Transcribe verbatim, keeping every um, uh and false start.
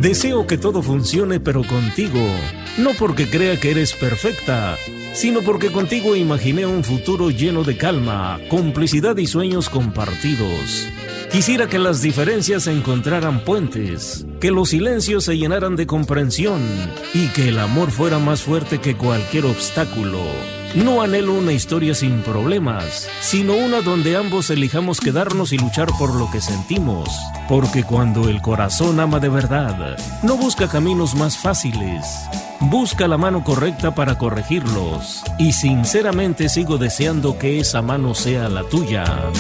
Deseo que todo funcione pero contigo, no porque crea que eres perfecta, sino porque contigo imaginé un futuro lleno de calma, complicidad y sueños compartidos. Quisiera que las diferencias encontraran puentes, que los silencios se llenaran de comprensión y que el amor fuera más fuerte que cualquier obstáculo. No anhelo una historia sin problemas, sino una donde ambos elijamos quedarnos y luchar por lo que sentimos. Porque cuando el corazón ama de verdad, no busca caminos más fáciles, busca la mano correcta para corregirlos. Y sinceramente sigo deseando que esa mano sea la tuya.